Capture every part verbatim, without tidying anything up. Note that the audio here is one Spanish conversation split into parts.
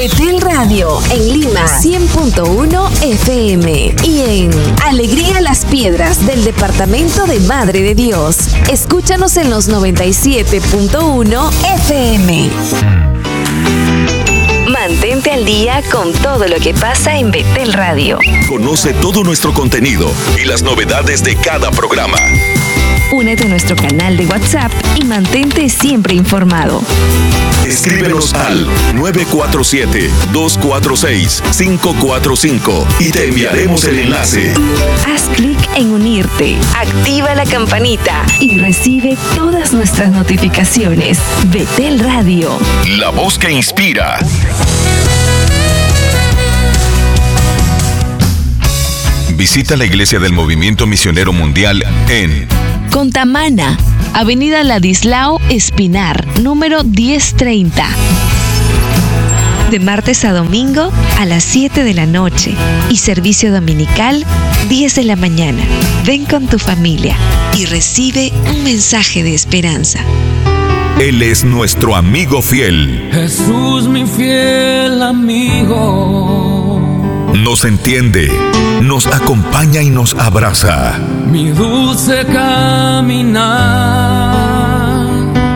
Betel Radio en Lima cien punto uno F M y en Alegría Las Piedras del departamento de Madre de Dios. Escúchanos en los noventa y siete punto uno F M. Mantente al día con todo lo que pasa en Betel Radio. Conoce todo nuestro contenido y las novedades de cada programa. Únete a nuestro canal de WhatsApp y mantente siempre informado. Escríbenos al nueve cuatro siete, dos cuatro seis, cinco cuatro cinco y te enviaremos el enlace. Haz clic en unirte, activa la campanita y recibe todas nuestras notificaciones. Betel Radio. La voz que inspira. Visita la Iglesia del Movimiento Misionero Mundial en Contamana, Avenida Ladislao Espinar, número diez treinta. De martes a domingo a las siete de la noche y servicio dominical diez de la mañana. Ven con tu familia y recibe un mensaje de esperanza. Él es nuestro amigo fiel. Jesús, mi fiel amigo. Nos entiende, nos acompaña y nos abraza. Mi dulce caminar.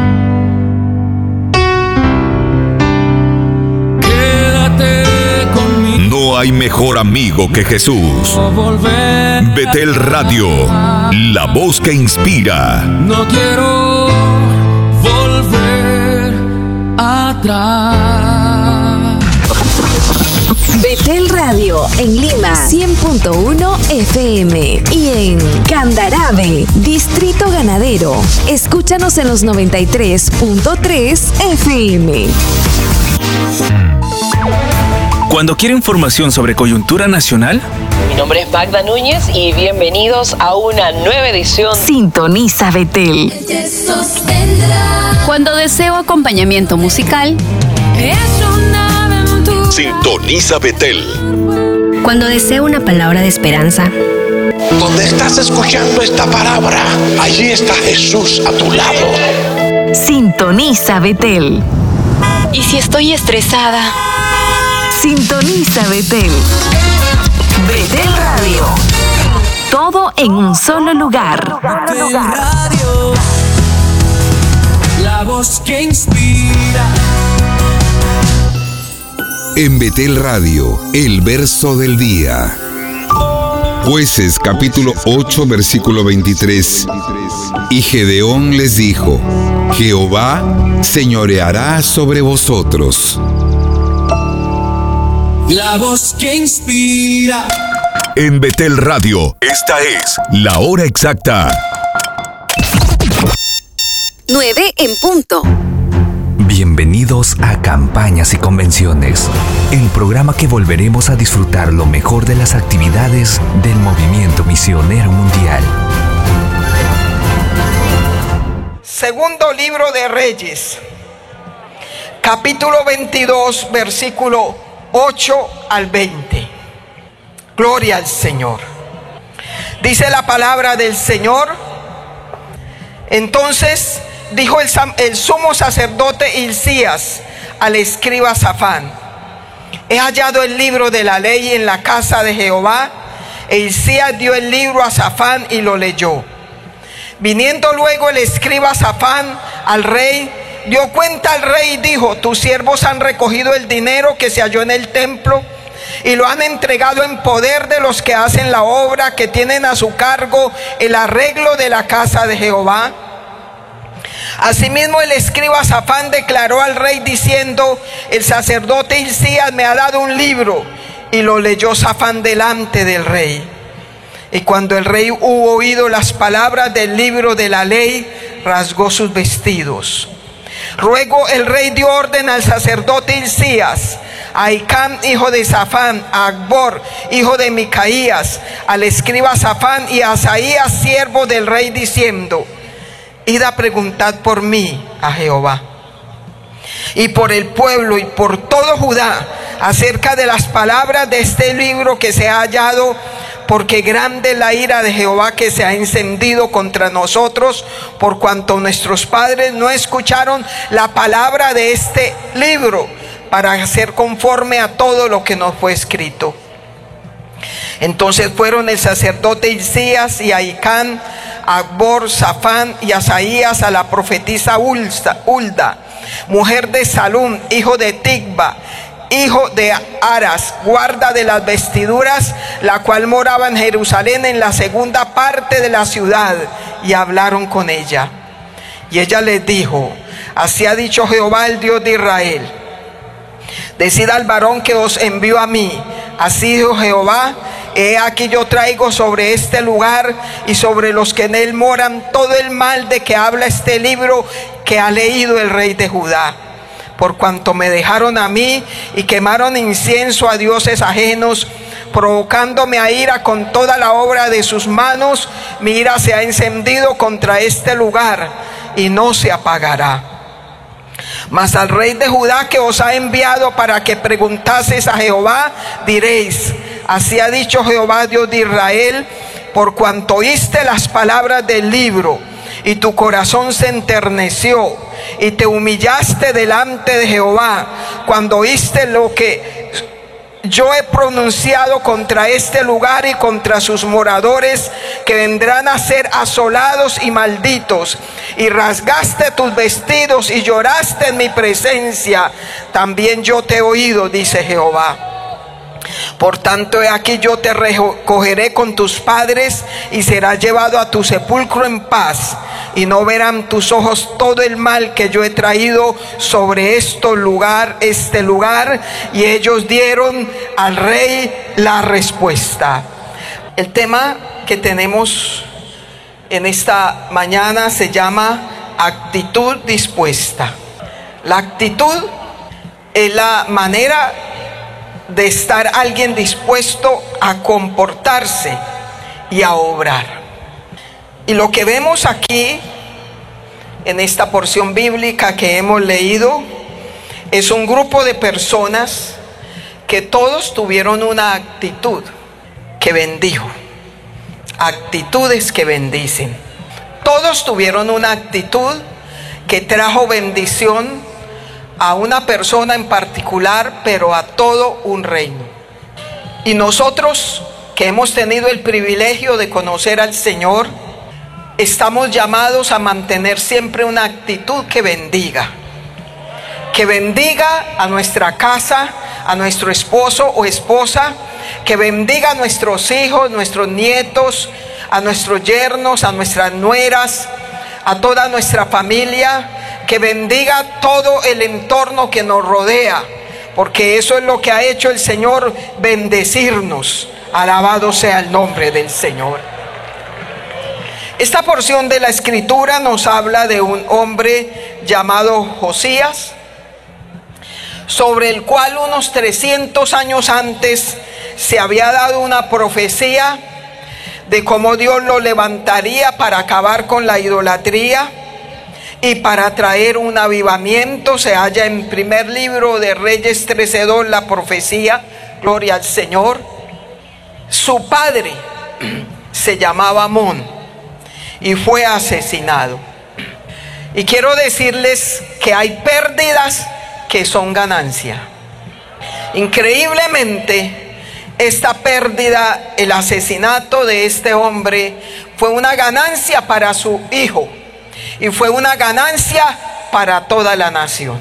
Quédate conmigo. No hay mejor amigo que Jesús. Betel Radio, la voz que inspira. No quiero volver atrás. Betel Radio en Lima cien punto uno F M y en Candarave, Distrito Ganadero. Escúchanos en los noventa y tres punto tres F M. Cuando quiere información sobre coyuntura nacional, mi nombre es Magda Núñez y bienvenidos a una nueva edición. Sintoniza Betel. Cuando deseo acompañamiento musical, Sintoniza Betel. cuando deseo una palabra de esperanza, donde estás escuchando esta palabra, allí está Jesús a tu lado. Sintoniza Betel. y si estoy estresada, Sintoniza Betel. Betel Radio. Todo en un solo lugar. Betel Radio, la voz que inspira. En Betel Radio, el verso del día. Jueces capítulo ocho, versículo veintitrés. Y Gedeón les dijo: Jehová señoreará sobre vosotros. La voz que inspira. En Betel Radio, esta es la hora exacta. nueve en punto. Bienvenidos a Campañas y Convenciones, el programa que volveremos a disfrutar lo mejor de las actividades del Movimiento Misionero Mundial. Segundo libro de Reyes, capítulo veintidós, versículo ocho al veinte. Gloria al Señor. Dice la palabra del Señor: entonces dijo el, el sumo sacerdote Hilcías al escriba Safán: he hallado el libro de la ley en la casa de Jehová. E Hilcías dio el libro a Safán y lo leyó. Viniendo luego el escriba Safán al rey, dio cuenta al rey y dijo: tus siervos han recogido el dinero que se halló en el templo y lo han entregado en poder de los que hacen la obra, que tienen a su cargo el arreglo de la casa de Jehová. Asimismo el escriba Safán declaró al rey diciendo: el sacerdote Hilcías me ha dado un libro. Y lo leyó Safán delante del rey. Y cuando el rey hubo oído las palabras del libro de la ley, rasgó sus vestidos. Luego el rey dio orden al sacerdote Hilcías, a Hicam, hijo de Safán, a Acbor, hijo de Micaías, al escriba Safán y a Asaías, siervo del rey, diciendo: id a preguntar por mí a Jehová y por el pueblo y por todo Judá acerca de las palabras de este libro que se ha hallado, porque grande es la ira de Jehová que se ha encendido contra nosotros, por cuanto nuestros padres no escucharon la palabra de este libro, para hacer conforme a todo lo que nos fue escrito. Entonces fueron el sacerdote Hilcías y Ahicam, Acbor, Safán y Asaías a la profetisa Hulda, mujer de Salum, hijo de Tigba, hijo de Aras, guarda de las vestiduras, la cual moraba en Jerusalén en la segunda parte de la ciudad, y hablaron con ella. Y ella les dijo: así ha dicho Jehová, el Dios de Israel: decid al varón que os envió a mí, así dijo Jehová, he aquí yo traigo sobre este lugar y sobre los que en él moran todo el mal de que habla este libro que ha leído el rey de Judá. Por cuanto me dejaron a mí y quemaron incienso a dioses ajenos, provocándome a ira con toda la obra de sus manos, mi ira se ha encendido contra este lugar y no se apagará. Mas al rey de Judá que os ha enviado para que preguntaseis a Jehová, diréis: así ha dicho Jehová, Dios de Israel, por cuanto oíste las palabras del libro y tu corazón se enterneció y te humillaste delante de Jehová cuando oíste lo que yo he pronunciado contra este lugar y contra sus moradores, que vendrán a ser asolados y malditos, y rasgaste tus vestidos y lloraste en mi presencia, también yo te he oído, dice Jehová. Por tanto, he aquí yo te recogeré con tus padres y serás llevado a tu sepulcro en paz, y no verán tus ojos todo el mal que yo he traído sobre este lugar, este lugar. Y ellos dieron al rey la respuesta. El tema que tenemos en esta mañana se llama actitud dispuesta. La actitud es la manera de estar alguien dispuesto a comportarse y a obrar. Y lo que vemos aquí en esta porción bíblica que hemos leído es un grupo de personas que todos tuvieron una actitud que bendijo, actitudes que bendicen. Todos tuvieron una actitud que trajo bendición a una persona en particular, pero a todo un reino. Y nosotros que hemos tenido el privilegio de conocer al Señor, estamos llamados a mantener siempre una actitud que bendiga, que bendiga a nuestra casa, a nuestro esposo o esposa, que bendiga a nuestros hijos, nuestros nietos, a nuestros yernos, a nuestras nueras, a toda nuestra familia, que bendiga todo el entorno que nos rodea, porque eso es lo que ha hecho el Señor, bendecirnos. Alabado sea el nombre del Señor. Esta porción de la Escritura nos habla de un hombre llamado Josías, sobre el cual unos trescientos años antes se había dado una profecía de cómo Dios lo levantaría para acabar con la idolatría y para traer un avivamiento. Se halla en primer libro de Reyes trece dos la profecía, gloria al Señor. Su padre se llamaba Amón y fue asesinado. Y quiero decirles que hay pérdidas que son ganancia. Increíblemente, esta pérdida, el asesinato de este hombre, fue una ganancia para su hijo y fue una ganancia para toda la nación.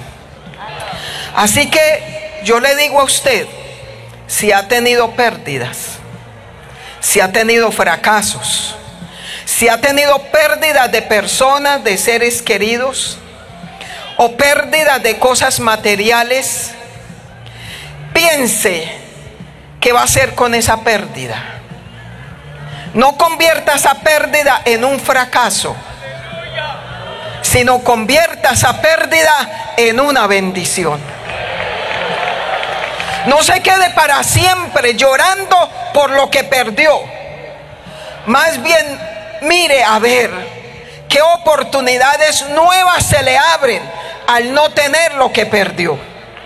Así que yo le digo a usted, si ha tenido pérdidas, si ha tenido fracasos, si ha tenido pérdidas de personas, de seres queridos, o pérdidas de cosas materiales, piense qué va a hacer con esa pérdida. No convierta esa pérdida en un fracaso, sino convierta esa pérdida en una bendición. No se quede para siempre llorando por lo que perdió. Más bien, mire a ver qué oportunidades nuevas se le abren al no tener lo que perdió.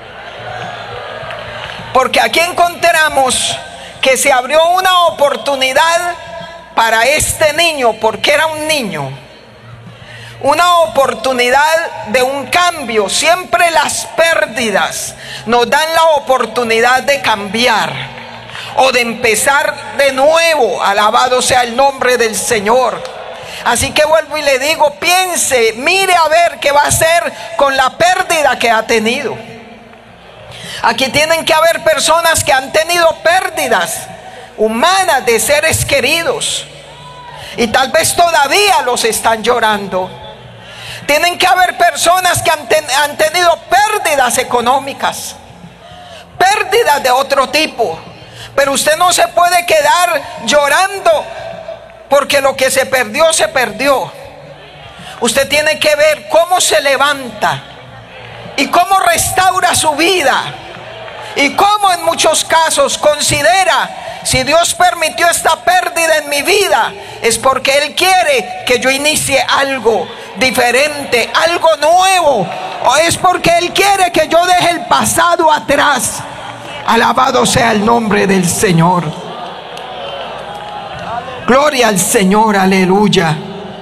Porque aquí encontramos que se abrió una oportunidad para este niño, porque era un niño. una oportunidad de un cambio. Siempre las pérdidas nos dan la oportunidad de cambiar o de empezar de nuevo. Alabado sea el nombre del Señor. Así que vuelvo y le digo, piense, mire a ver qué va a hacer con la pérdida que ha tenido. Aquí tienen que haber personas que han tenido pérdidas humanas de seres queridos y tal vez todavía los están llorando. Tienen que haber personas que han, ten, han tenido pérdidas económicas, pérdidas de otro tipo. Pero usted no se puede quedar llorando porque lo que se perdió, se perdió. Usted tiene que ver cómo se levanta y cómo restaura su vida. Y cómo en muchos casos considera, si Dios permitió esta pérdida en mi vida, es porque Él quiere que yo inicie algo diferente, algo nuevo. O es porque Él quiere que yo deje el pasado atrás. Alabado sea el nombre del Señor. Gloria al Señor, aleluya.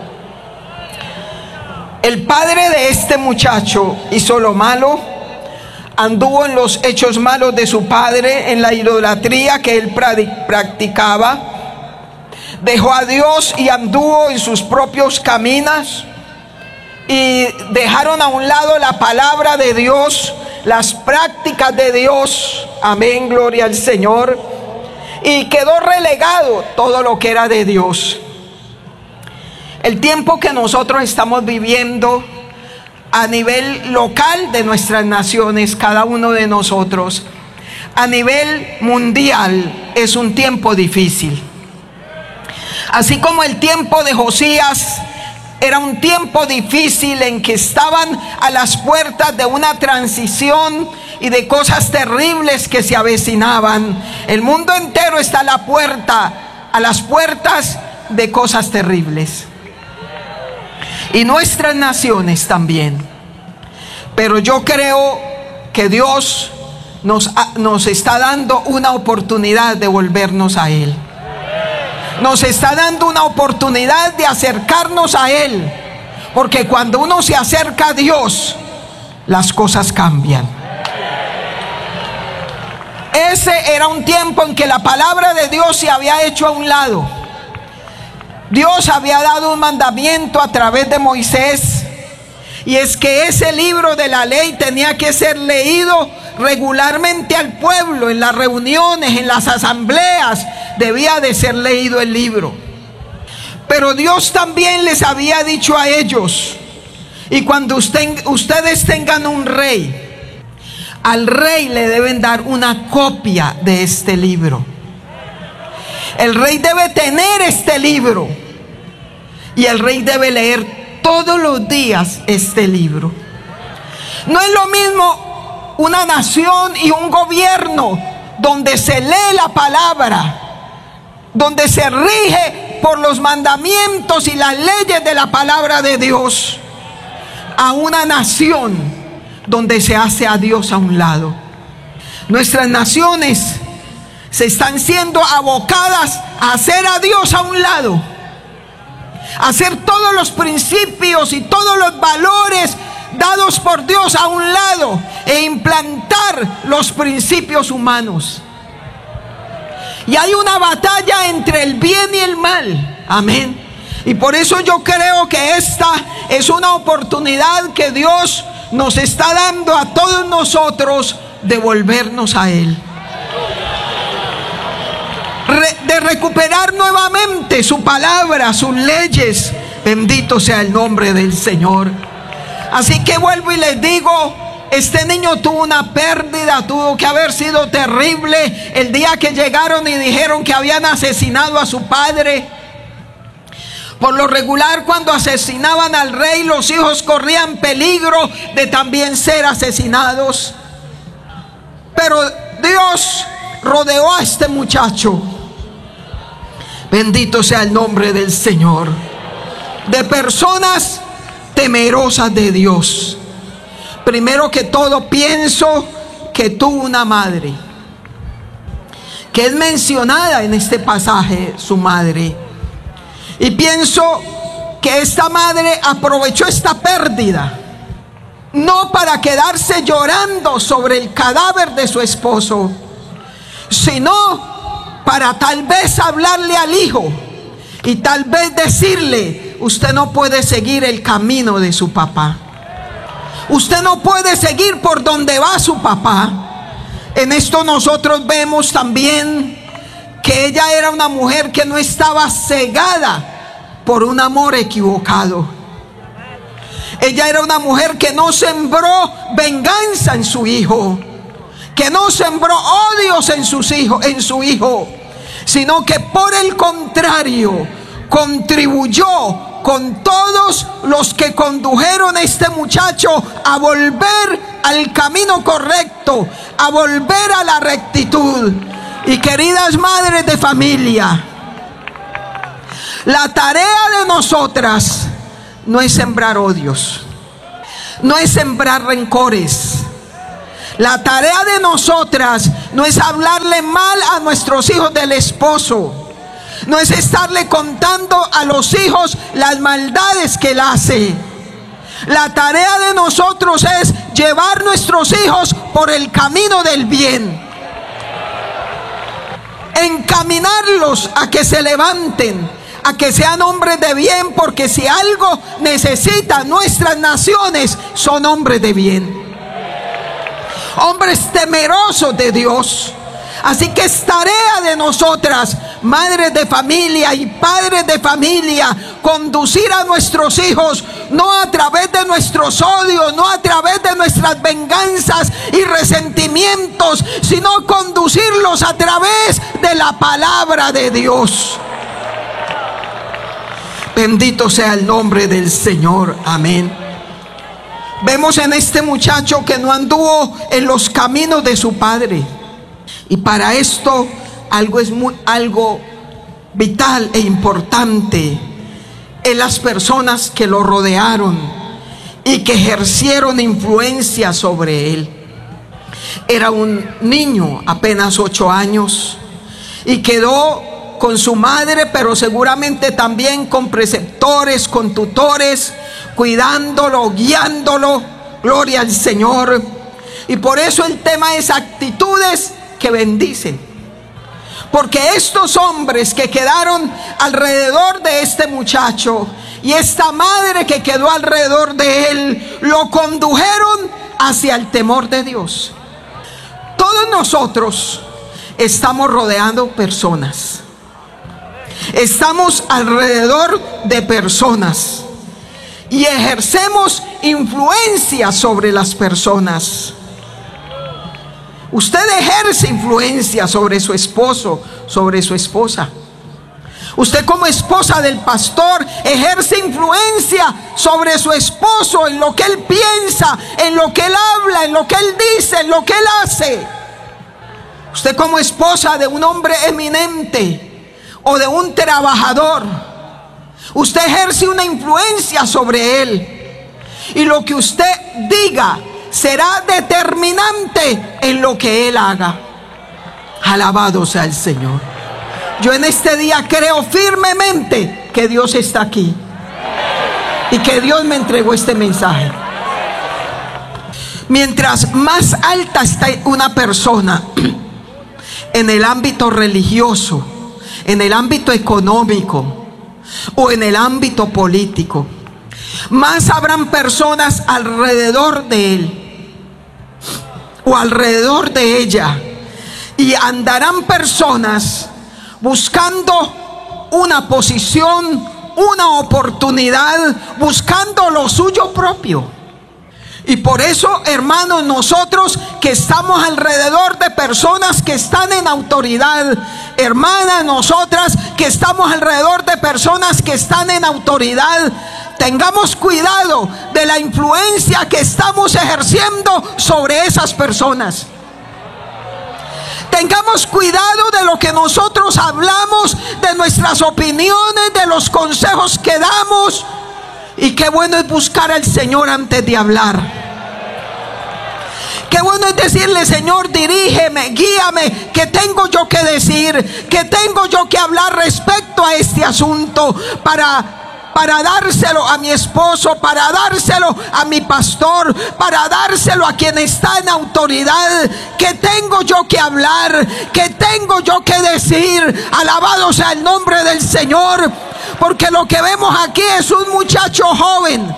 El padre de este muchacho hizo lo malo, anduvo en los hechos malos de su padre, en la idolatría que él practicaba, dejó a Dios y anduvo en sus propios caminos, y dejaron a un lado la palabra de Dios, las prácticas de Dios. Amén, gloria al Señor. Y quedó relegado todo lo que era de Dios. El tiempo que nosotros estamos viviendo a nivel local de nuestras naciones, cada uno de nosotros, a nivel mundial, es un tiempo difícil. Así como el tiempo de Josías era un tiempo difícil en que estaban a las puertas de una transición y de cosas terribles que se avecinaban. El mundo entero está a la puerta, a las puertas de cosas terribles. Y nuestras naciones también. Pero yo creo que Dios nos, nos está dando una oportunidad de volvernos a Él. Nos está dando una oportunidad de acercarnos a Él. Porque cuando uno se acerca a Dios, las cosas cambian. Ese era un tiempo en que la palabra de Dios se había hecho a un lado. Dios había dado un mandamiento a través de Moisés, y es que ese libro de la ley tenía que ser leído regularmente al pueblo, en las reuniones, en las asambleas, debía de ser leído el libro. Pero Dios también les había dicho a ellos, y cuando usted, ustedes tengan un rey, al rey le deben dar una copia de este libro. El rey debe tener este libro y el rey debe leer todos los días este libro. No es lo mismo una nación y un gobierno donde se lee la palabra, donde se rige por los mandamientos y las leyes de la palabra de Dios, a una nación donde se hace a Dios a un lado. Nuestras naciones se están siendo abocadas a hacer a Dios a un lado, a hacer todos los principios y todos los valores dados por Dios a un lado, e implantar los principios humanos. Y hay una batalla entre el bien y el mal. Amén. Y por eso yo creo que esta es una oportunidad que Dios nos está dando a todos nosotros de volvernos a Él, Re, de recuperar nuevamente su palabra, sus leyes. Bendito sea el nombre del Señor. Así que vuelvo y les digo, este niño tuvo una pérdida, tuvo que haber sido terrible el día que llegaron y dijeron que habían asesinado a su padre. Por lo regular, cuando asesinaban al rey, los hijos corrían peligro de también ser asesinados. Pero Dios rodeó a este muchacho, bendito sea el nombre del Señor, de personas temerosas de Dios. Primero que todo, pienso que tuvo una madre, que es mencionada en este pasaje, su madre. Y pienso que esta madre aprovechó esta pérdida, no para quedarse llorando sobre el cadáver de su esposo, sino para tal vez hablarle al hijo y tal vez decirle: usted no puede seguir el camino de su papá, usted no puede seguir por donde va su papá. En esto nosotros vemos también que ella era una mujer que no estaba cegada por un amor equivocado. Ella era una mujer que no sembró venganza en su hijo, que no sembró odios en sus hijos, en su hijo, sino que por el contrario contribuyó con todos los que condujeron a este muchacho a volver al camino correcto, a volver a la rectitud. Y queridas madres de familia, la tarea de nosotras no es sembrar odios, no es sembrar rencores. La tarea de nosotras no es hablarle mal a nuestros hijos del esposo, no es estarle contando a los hijos las maldades que él hace. La tarea de nosotros es llevar nuestros hijos por el camino del bien, encaminarlos a que se levanten, a que sean hombres de bien, porque si algo necesitan nuestras naciones son hombres de bien, hombres temerosos de Dios. Así que es tarea de nosotras, madres de familia y padres de familia, conducir a nuestros hijos no a través de nuestros odios, no a través de nuestras venganzas y resentimientos, sino conducirlos a través de la palabra de Dios. Bendito sea el nombre del Señor. Amén. Vemos en este muchacho que no anduvo en los caminos de su padre. Y para esto algo es muy, algo vital e importante en las personas que lo rodearon y que ejercieron influencia sobre él. Era un niño, apenas ocho años, y quedó con su madre, pero seguramente también con preceptores, con tutores, cuidándolo, guiándolo. Gloria al Señor. Y por eso el tema es actitudes que bendicen, porque estos hombres que quedaron alrededor de este muchacho y esta madre que quedó alrededor de él lo condujeron hacia el temor de Dios. Todos nosotros estamos rodeando personas, estamos alrededor de personas y ejercemos influencia sobre las personas. Usted ejerce influencia sobre su esposo, sobre su esposa. Usted como esposa del pastor ejerce influencia sobre su esposo en lo que él piensa, en lo que él habla, en lo que él dice, en lo que él hace. Usted como esposa de un hombre eminente o de un trabajador, usted ejerce una influencia sobre él. Y lo que usted diga será determinante en lo que él haga. Alabado sea el Señor. Yo en este día creo firmemente que Dios está aquí y que Dios me entregó este mensaje. Mientras más alta está una persona en el ámbito religioso, en el ámbito económico o en el ámbito político, más habrán personas alrededor de él o alrededor de ella, y andarán personas buscando una posición, una oportunidad, buscando lo suyo propio. Y por eso, hermanos, nosotros que estamos alrededor de personas que están en autoridad, hermanas, nosotras que estamos alrededor de personas que están en autoridad, tengamos cuidado de la influencia que estamos ejerciendo sobre esas personas. Tengamos cuidado de lo que nosotros hablamos, de nuestras opiniones, de los consejos que damos. Y qué bueno es buscar al Señor antes de hablar. Qué bueno es decirle: Señor, dirígeme, guíame, ¿qué tengo yo que decir? ¿Qué tengo yo que hablar respecto a este asunto para para dárselo a mi esposo, para dárselo a mi pastor, para dárselo a quien está en autoridad. ¿Qué tengo yo que hablar? ¿Qué tengo yo que decir? Alabado sea el nombre del Señor, porque lo que vemos aquí es un muchacho joven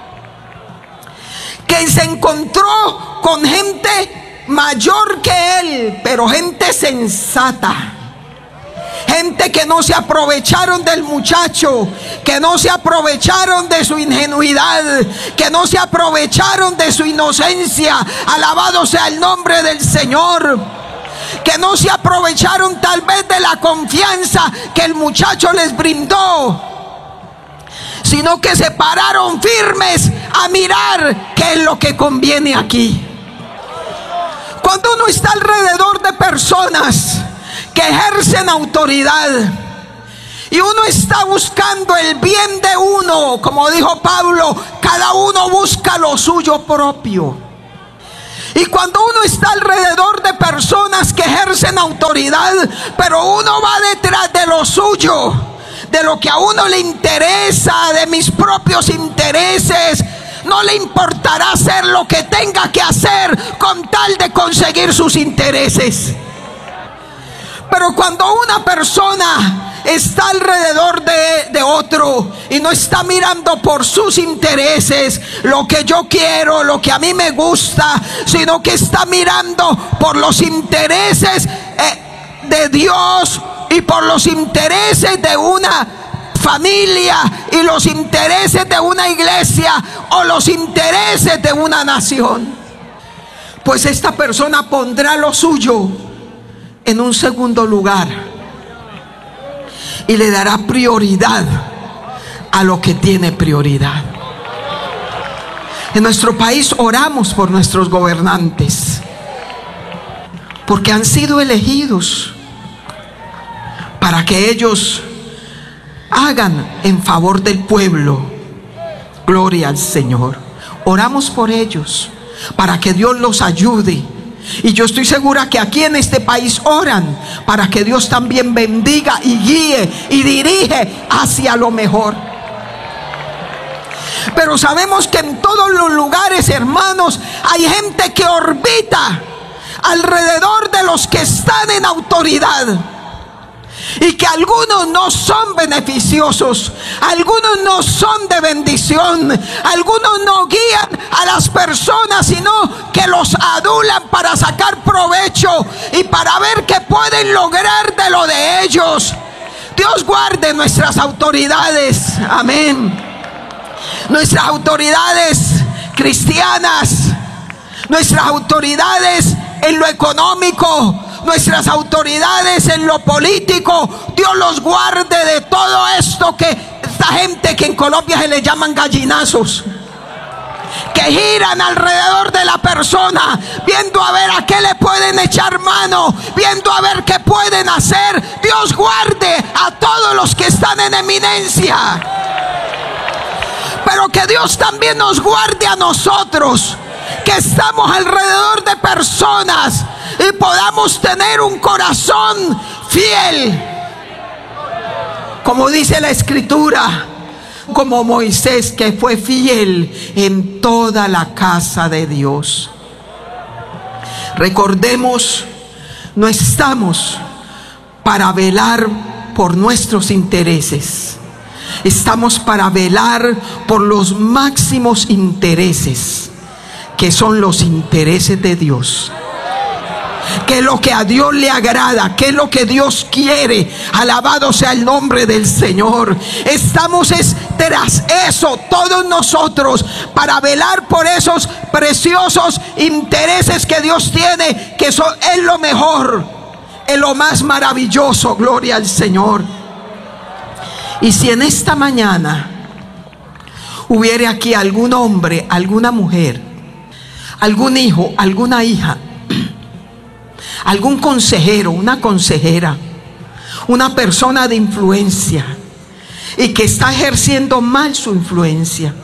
que se encontró con gente mayor que él, pero gente sensata, gente que no se aprovecharon del muchacho, que no se aprovecharon de su ingenuidad, que no se aprovecharon de su inocencia. Alabado sea el nombre del Señor. Que no se aprovecharon tal vez de la confianza que el muchacho les brindó, sino que se pararon firmes a mirar qué es lo que conviene aquí. Cuando uno está alrededor de personas que ejercen autoridad y uno está buscando el bien de uno, como dijo Pablo, cada uno busca lo suyo propio. Y cuando uno está alrededor de personas que ejercen autoridad, pero uno va detrás de lo suyo, de lo que a uno le interesa, de mis propios intereses, no le importará hacer lo que tenga que hacer con tal de conseguir sus intereses. Pero cuando una persona está alrededor de, de otro y no está mirando por sus intereses, lo que yo quiero, lo que a mí me gusta, sino que está mirando por los intereses eh, de Dios y por los intereses de una familia y los intereses de una iglesia o los intereses de una nación, pues esta persona pondrá lo suyo en un segundo lugar y le dará prioridad a lo que tiene prioridad. En nuestro país oramos por nuestros gobernantes, porque han sido elegidos para que ellos hagan en favor del pueblo. Gloria al Señor. Oramos por ellos para que Dios los ayude. Y yo estoy segura que aquí en este país oran para que Dios también bendiga y guíe y dirige hacia lo mejor. Pero sabemos que en todos los lugares, hermanos, hay gente que orbita alrededor de los que están en autoridad, y que algunos no son beneficiosos, algunos no son de bendición, algunos no guían a las personas, sino que los adulan para sacar provecho y para ver qué pueden lograr de lo de ellos. Dios guarde nuestras autoridades, amén. Nuestras autoridades cristianas, nuestras autoridades en lo económico, nuestras autoridades en lo político. Dios los guarde de todo esto, que esta gente que en Colombia se le llaman gallinazos, que giran alrededor de la persona, viendo a ver a qué le pueden echar mano, viendo a ver qué pueden hacer. Dios guarde a todos los que están en eminencia, pero que Dios también nos guarde a nosotros, que estamos alrededor de personas y podamos tener un corazón fiel, como dice la Escritura, como Moisés, que fue fiel en toda la casa de Dios. Recordemos, no estamos para velar por nuestros intereses, estamos para velar por los máximos intereses, que son los intereses de Dios. ¿Qué es lo que a Dios le agrada? ¿Qué es lo que Dios quiere? Alabado sea el nombre del Señor. Estamos es tras eso todos nosotros, para velar por esos preciosos intereses que Dios tiene, que son, es lo mejor, es lo más maravilloso. Gloria al Señor. Y si en esta mañana hubiere aquí algún hombre, alguna mujer, algún hijo, alguna hija, algún consejero, una consejera, una persona de influencia, y que está ejerciendo mal su influencia,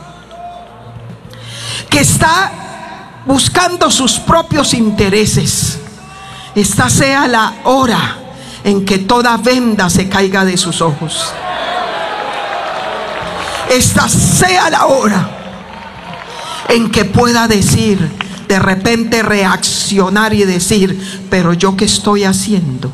que está buscando sus propios intereses, esta sea la hora en que toda venda se caiga de sus ojos. esta sea la hora en que pueda decir, de repente reaccionar y decir, pero yo qué estoy haciendo.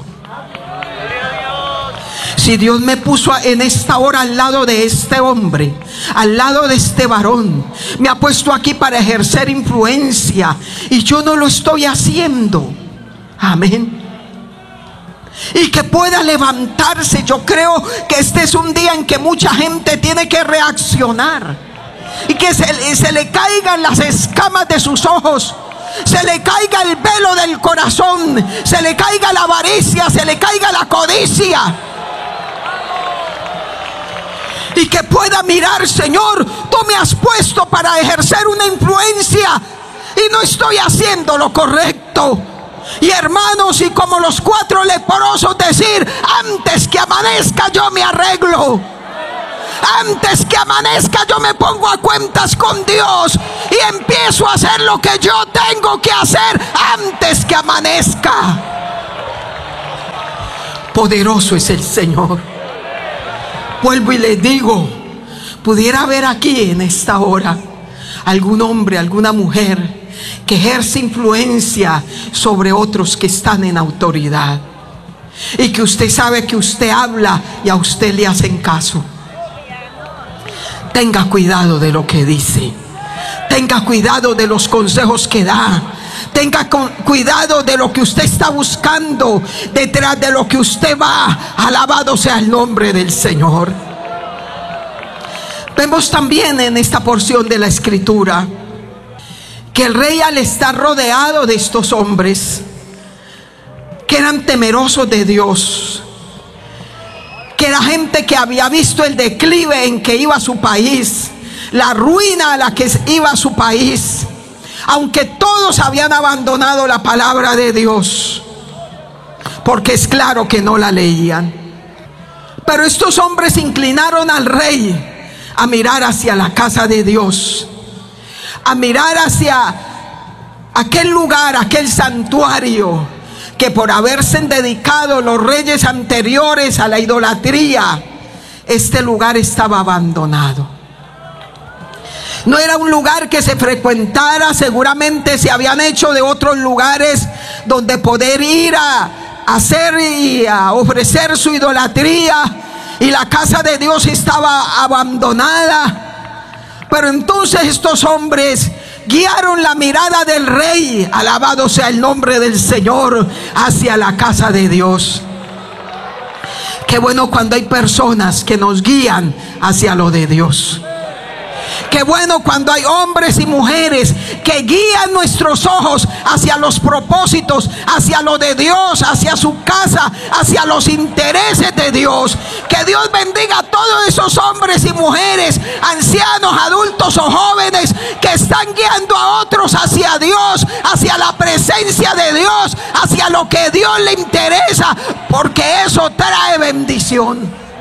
Si Dios me puso en esta hora al lado de este hombre, al lado de este varón, me ha puesto aquí para ejercer influencia y yo no lo estoy haciendo. Amén. Y que pueda levantarse. Yo creo que este es un día en que mucha gente tiene que reaccionar y que se, se le caigan las escamas de sus ojos, se le caiga el velo del corazón, se le caiga la avaricia, se le caiga la codicia. Y que pueda mirar, Señor, tú me has puesto para ejercer una influencia y no estoy haciendo lo correcto. Y hermanos, y como los cuatro leprosos decir, antes que amanezca yo me arreglo. Antes que amanezca yo me pongo a cuentas con Dios y empiezo a hacer lo que yo tengo que hacer antes que amanezca. Poderoso es el Señor. Vuelvo y les digo, pudiera haber aquí en esta hora algún hombre, alguna mujer que ejerce influencia sobre otros que están en autoridad y que usted sabe que usted habla y a usted le hacen caso. Tenga cuidado de lo que dice, tenga cuidado de los consejos que da, tenga cuidado de lo que usted está buscando, detrás de lo que usted va. Alabado sea el nombre del Señor. Vemos también en esta porción de la Escritura que el rey, al estar rodeado de estos hombres que eran temerosos de Dios, que era gente que había visto el declive en que iba su país, la ruina a la que iba su país, aunque todos habían abandonado la palabra de Dios, porque es claro que no la leían, pero estos hombres inclinaron al rey a mirar hacia la casa de Dios, a mirar hacia aquel lugar, aquel santuario que por haberse dedicado los reyes anteriores a la idolatría, este lugar estaba abandonado. No era un lugar que se frecuentara, seguramente se habían hecho de otros lugares donde poder ir a hacer y a ofrecer su idolatría, y la casa de Dios estaba abandonada. Pero entonces estos hombres guiaron la mirada del rey, alabado sea el nombre del Señor, hacia la casa de Dios. Qué bueno cuando hay personas que nos guían hacia lo de Dios. Qué bueno cuando hay hombres y mujeres que guían nuestros ojos hacia los propósitos, hacia lo de Dios, hacia su casa, hacia los intereses de Dios. Que Dios bendiga a todos esos hombres y mujeres, ancianos, adultos o jóvenes, que están guiando a otros hacia Dios, hacia la presencia de Dios, hacia lo que Dios le interesa, porque eso trae bendición.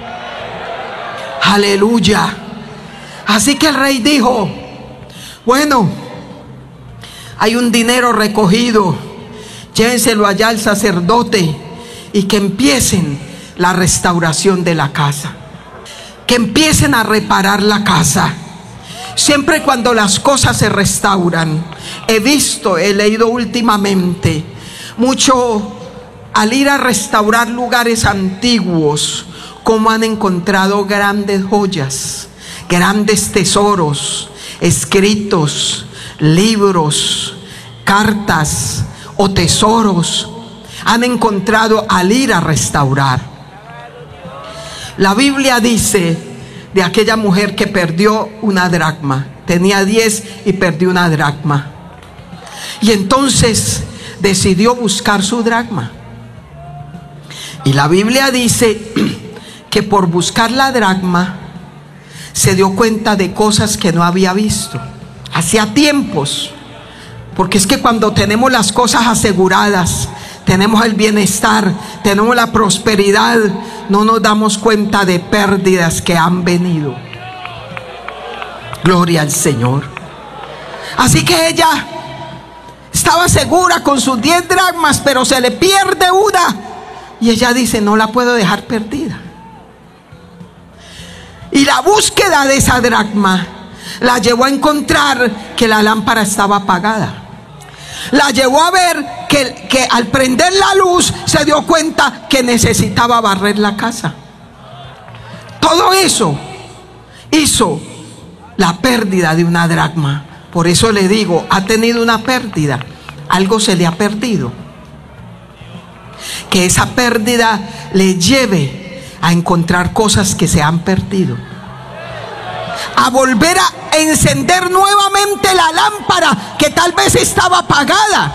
Aleluya. Así que el rey dijo, bueno, hay un dinero recogido, llévenselo allá al sacerdote y que empiecen la restauración de la casa, que empiecen a reparar la casa. Siempre cuando las cosas se restauran, he visto, he leído últimamente mucho al ir a restaurar lugares antiguos, como han encontrado grandes joyas, grandes tesoros, escritos, libros, cartas o tesoros han encontrado al ir a restaurar. La Biblia dice de aquella mujer que perdió una dracma, tenía diez y perdió una dracma, y entonces decidió buscar su dracma. Y la Biblia dice que por buscar la dracma se dio cuenta de cosas que no había visto hacía tiempos, porque es que cuando tenemos las cosas aseguradas, tenemos el bienestar, tenemos la prosperidad, no nos damos cuenta de pérdidas que han venido. Gloria al Señor. Así que ella estaba segura con sus diez dracmas, pero se le pierde una y ella dice, no la puedo dejar perdida. Y la búsqueda de esa dracma la llevó a encontrar que la lámpara estaba apagada. La llevó a ver que, que al prender la luz se dio cuenta que necesitaba barrer la casa. Todo eso hizo la pérdida de una dracma. Por eso le digo, ha tenido una pérdida. Algo se le ha perdido. Que esa pérdida le lleve a encontrar cosas que se han perdido. A volver a encender nuevamente la lámpara que tal vez estaba apagada.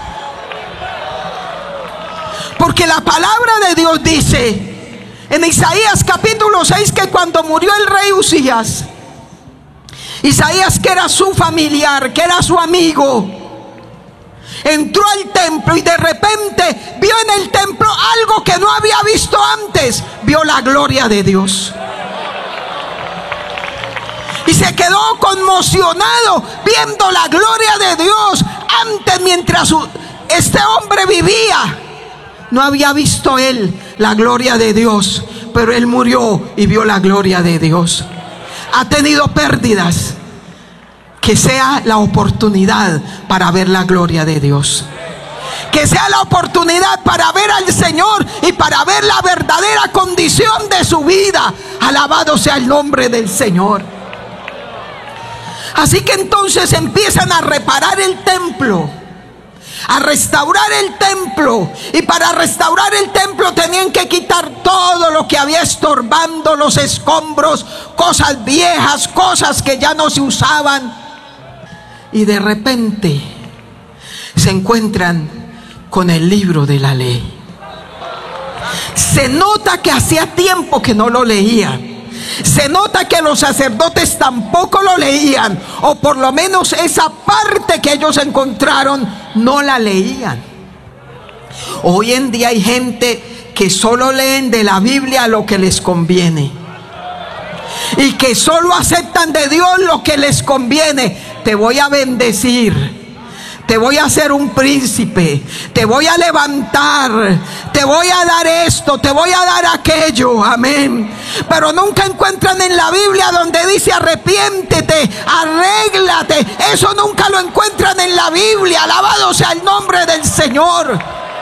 Porque la palabra de Dios dice en Isaías capítulo seis que cuando murió el rey Usías, Isaías, que era su familiar, que era su amigo, entró al templo y de repente vio en el templo algo que no había visto antes. Vio la gloria de Dios. Y se quedó conmocionado viendo la gloria de Dios. Antes, mientras su, este hombre vivía, no había visto él la gloria de Dios. Pero él murió y vio la gloria de Dios. Ha tenido pérdidas. Que sea la oportunidad para ver la gloria de Dios. Que sea la oportunidad para ver al Señor y para ver la verdadera condición de su vida. Alabado sea el nombre del Señor. Así que entonces empiezan a reparar el templo, a restaurar el templo. Y para restaurar el templo tenían que quitar todo lo que había estorbando, los escombros, cosas viejas, cosas que ya no se usaban. Y de repente se encuentran con el libro de la ley. Se nota que hacía tiempo que no lo leían. Se nota que los sacerdotes tampoco lo leían, o por lo menos esa parte que ellos encontraron no la leían. Hoy en día hay gente que solo leen de la Biblia lo que les conviene y que solo aceptan de Dios lo que les conviene. Te voy a bendecir, te voy a hacer un príncipe, te voy a levantar, te voy a dar esto, te voy a dar aquello, amén. Pero nunca encuentran en la Biblia donde dice arrepiéntete, arréglate. Eso nunca lo encuentran en la Biblia. Alabado sea el nombre del Señor.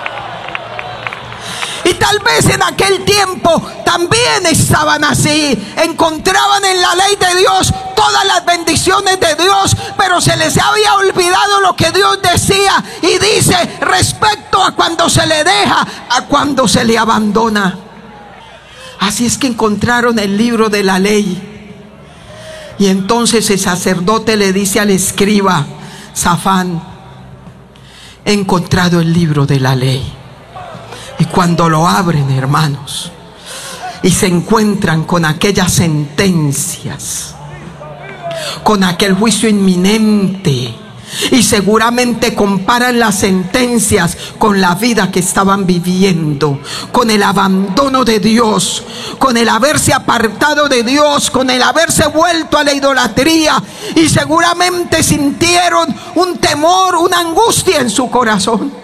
Y tal vez en aquel tiempo también estaban así. Encontraban en la ley de Dios todas las bendiciones de Dios, pero se les había olvidado lo que Dios decía y dice respecto a cuando se le deja, a cuando se le abandona. Así es que encontraron el libro de la ley. Y entonces el sacerdote le dice al escriba Safán: he encontrado el libro de la ley. Y cuando lo abren, hermanos, y se encuentran con aquellas sentencias, con aquel juicio inminente, y seguramente comparan las sentencias con la vida que estaban viviendo, con el abandono de Dios, con el haberse apartado de Dios, con el haberse vuelto a la idolatría, y seguramente sintieron un temor, una angustia en su corazón.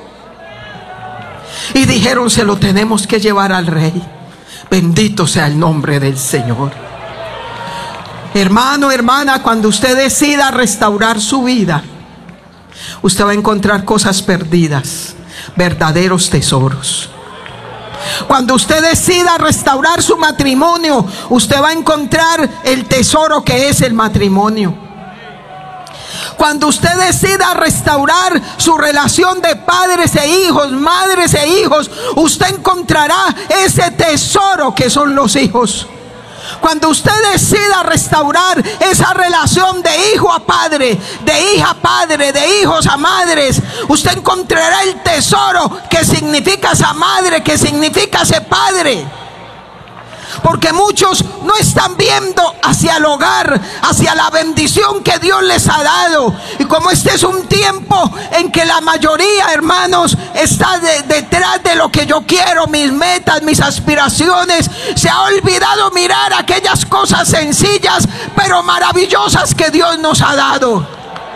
Y dijeron: se lo tenemos que llevar al rey. Bendito sea el nombre del Señor. Hermano, hermana, cuando usted decida restaurar su vida, usted va a encontrar cosas perdidas, verdaderos tesoros. Cuando usted decida restaurar su matrimonio, usted va a encontrar el tesoro que es el matrimonio. Cuando usted decida restaurar su relación de padres e hijos, madres e hijos, usted encontrará ese tesoro que son los hijos. Cuando usted decida restaurar esa relación de hijo a padre, de hija a padre, de hijos a madres, usted encontrará el tesoro que significa esa madre, que significa ese padre. Porque muchos no están viendo hacia el hogar, hacia la bendición que Dios les ha dado. Y como este es un tiempo en que la mayoría, hermanos, está de, detrás de lo que yo quiero, mis metas, mis aspiraciones, se ha olvidado mirar aquellas cosas sencillas pero maravillosas que Dios nos ha dado.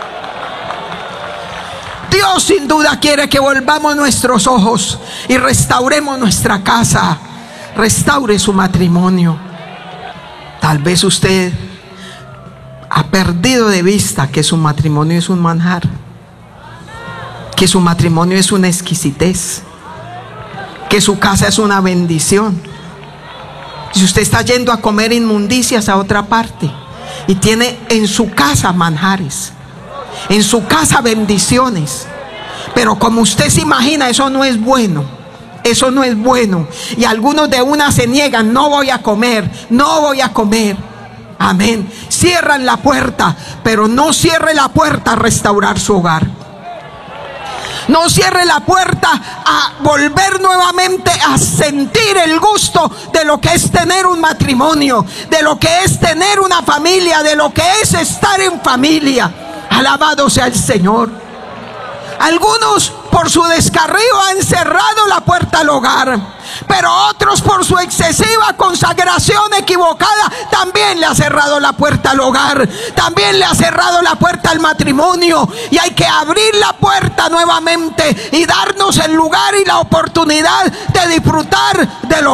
Dios sin duda quiere que volvamos nuestros ojos y restauremos nuestra casa. Restaure su matrimonio. Tal vez usted ha perdido de vista que su matrimonio es un manjar, que su matrimonio es una exquisitez, que su casa es una bendición. Si usted está yendo a comer inmundicias a otra parte y tiene en su casa manjares, en su casa bendiciones, pero como usted se imagina, eso no es bueno, eso no es bueno. Y algunos de una se niegan: no voy a comer, no voy a comer. Amén. Cierran la puerta, pero no cierre la puerta a restaurar su hogar. No cierre la puerta a volver nuevamente a sentir el gusto de lo que es tener un matrimonio, de lo que es tener una familia, de lo que es estar en familia. Alabado sea el Señor. Algunos por su descarrío han cerrado la puerta al hogar, pero otros por su excesiva consagración equivocada también le ha cerrado la puerta al hogar, también le ha cerrado la puerta al matrimonio. Y hay que abrir la puerta nuevamente y darnos el lugar y la oportunidad de disfrutar de lo